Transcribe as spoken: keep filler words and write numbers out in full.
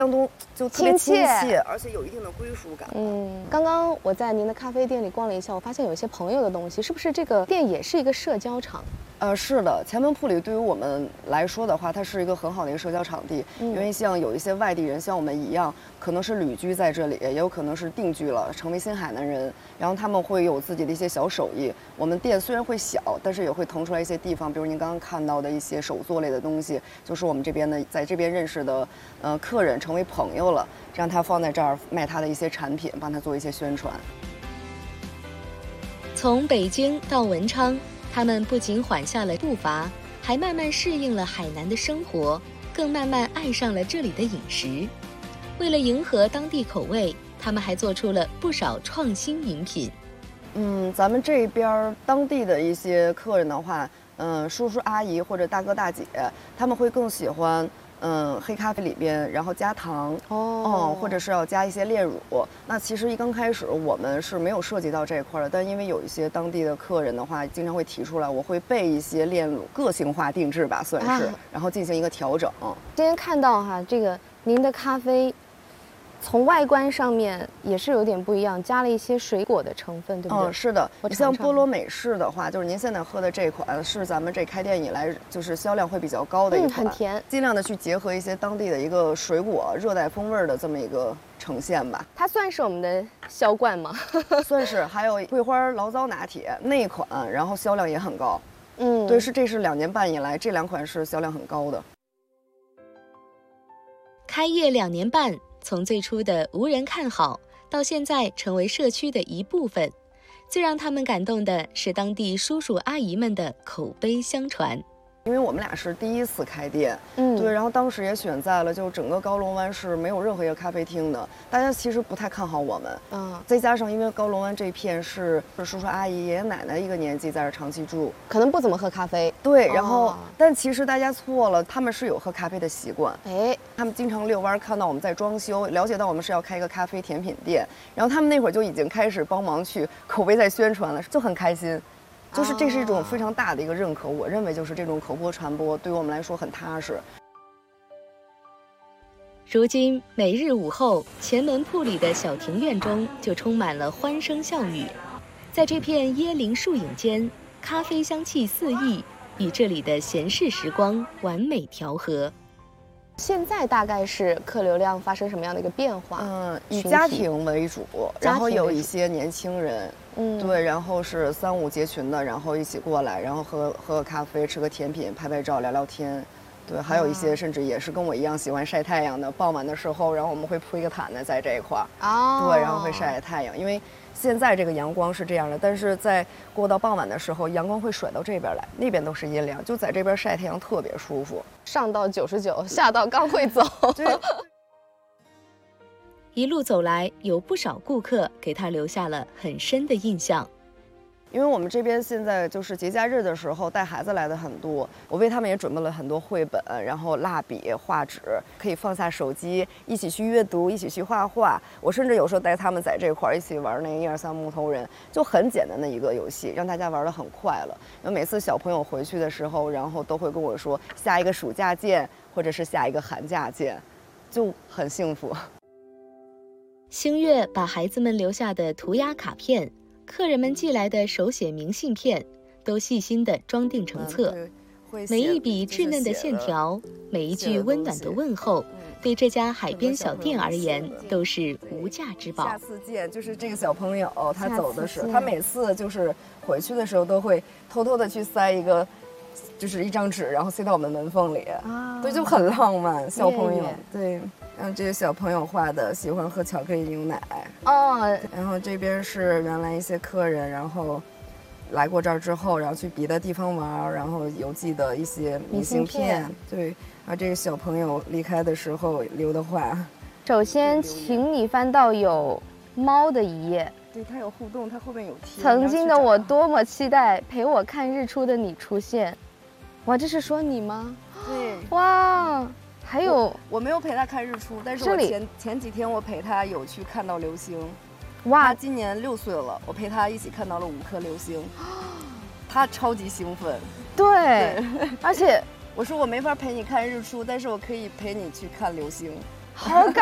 相东就特别亲切，而且有一定的归属感。 嗯，刚刚我在您的咖啡店里逛了一下，我发现有些朋友的东西，是不是这个店也是一个社交场？ 呃，是的，前门铺里对于我们来说的话，它是一个很好的一个社交场地。嗯、因为像有一些外地人，像我们一样，可能是旅居在这里，也有可能是定居了，成为新海南人。然后他们会有自己的一些小手艺。我们店虽然会小，但是也会腾出来一些地方，比如您刚刚看到的一些手作类的东西，就是我们这边的在这边认识的呃客人成为朋友了，这样他放在这儿卖他的一些产品，帮他做一些宣传。 从北京到文昌。他们不仅缓下了步伐，还慢慢适应了海南的生活，更慢慢爱上了这里的饮食。为了迎合当地口味，他们还做出了不少创新饮品。 嗯，咱们这边当地的一些客人的话，嗯，叔叔阿姨或者大哥大姐，他们会更喜欢。嗯，黑咖啡里边，然后加糖哦、嗯，或者是要加一些炼乳。那其实一刚开始我们是没有涉及到这一块的，但因为有一些当地的客人的话，经常会提出来，我会备一些炼乳，个性化定制吧，算是，啊、然后进行一个调整。 今天看到哈，这个您的咖啡。从外观上面也是有点不一样，加了一些水果的成分，对不对？ 嗯，是的。你像波罗美式的话，就是您现在喝的这款是咱们这开店以来就是销量会比较高的一款， 嗯，很甜。 尽量的去结合一些当地的一个水果热带风味的这么一个呈现吧。 它算是我们的销冠吗？ 算是。还有桂花醪糟拿铁那一款，然后销量也很高。 嗯， 对，是这是两年半以来这两款是销量很高的。 开业两年半。从最初的无人看好，到现在成为社区的一部分，最让他们感动的是当地叔叔阿姨们的口碑相传。 因为我们俩是第一次开店，嗯，对，然后当时也选在了就整个高龙湾是没有任何一个咖啡厅的，大家其实不太看好我们，嗯，再加上因为高龙湾这片是是叔叔阿姨、爷爷奶奶一个年纪在这长期住， 可能不怎么喝咖啡， 对，然后、哦、但其实大家错了，他们是有喝咖啡的习惯， 哎， 他们经常遛弯看到我们在装修，了解到我们是要开一个咖啡甜品店，然后他们那会儿就已经开始帮忙去口碑在宣传了，就很开心。就是这是一种非常大的一个认可，我认为就是这种口播传播对于我们来说很踏实。 如今每日午后，前门铺里的小庭院中就充满了欢声笑语，在这片椰林树影间，咖啡香气四溢，与这里的闲适时光完美调和。 现在大概是客流量发生什么样的一个变化？ 嗯，以家庭为主，然后有一些年轻人，嗯，对，然后是三五结群的，然后一起过来，然后喝喝个咖啡，吃个甜品，拍拍照，聊聊天。对，还有一些甚至也是跟我一样喜欢晒太阳的，傍晚的时候，然后我们会铺一个毯子在这一块儿，哦，对，然后会晒晒太阳，因为现在这个阳光是这样的，但是在过到傍晚的时候，阳光会甩到这边来，那边都是阴凉，就在这边晒太阳特别舒服。 上到九十九，下到刚会走。 对。 一路走来，有不少顾客给他留下了很深的印象。 因为我们这边现在就是节假日的时候带孩子来的很多，我为他们也准备了很多绘本，然后蜡笔、画纸，可以放下手机一起去阅读，一起去画画。我甚至有时候带他们在这块儿一起玩那个一二三木头人，就很简单的一个游戏，让大家玩得很快乐。然后每次小朋友回去的时候，然后都会跟我说下一个暑假见，或者是下一个寒假见，就很幸福。 星月把孩子们留下的涂鸦卡片，客人们寄来的手写明信片，都细心地装订成册。嗯、每一笔稚嫩的线条，每一句温暖的问候，对这家海边小店而言都是无价之宝。 下次见，就是这个小朋友，他走的时候，他每次就是回去的时候都会偷偷的去塞一个，就是一张纸，然后塞到我们门缝里。啊，对，就很浪漫。小朋友，对。然后这个小朋友画的，喜欢喝巧克力牛奶哦。然后这边是原来一些客人，然后来过这儿之后，然后去别的地方玩，然后邮寄的一些明信片。对，然后这个小朋友离开的时候留的话。 首先，请你翻到有猫的一页。 对，它有互动，它后面有贴。 曾经的我多么期待陪我看日出的你出现。哇，这是说你吗？ 对。 哇。还有我, 我没有陪他看日出，但是我前前几天我陪他有去看到流星。哇，他今年六岁了，我陪他一起看到了五颗流星，他超级兴奋。 对，对而且我说我没法陪你看日出，但是我可以陪你去看流星。 好感